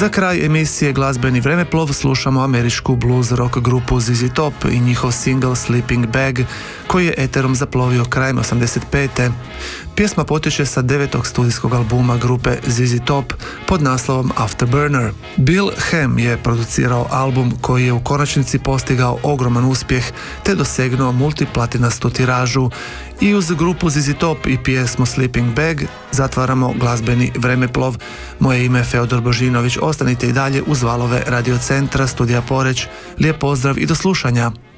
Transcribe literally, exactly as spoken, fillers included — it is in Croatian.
Za kraj emisije Glazbeni vremeplov slušamo američku blues rock grupu Z Z Top i njihov single Sleeping Bag koji je eterom zaplovio krajem osamdeset pete. Pjesma potječe sa devetog studijskog albuma grupe Z Z Top pod naslovom Afterburner. Bill Ham je producirao album koji je u konačnici postigao ogroman uspjeh te dosegnuo multiplatinastu tiražu i uz grupu Z Z Top i pjesmu Sleeping Bag zatvaramo glazbeni vremeplov. Moje ime je Feodor Božinović, ostanite i dalje uz valove Radio Centra, Studija Poreć. Lijep pozdrav i do slušanja.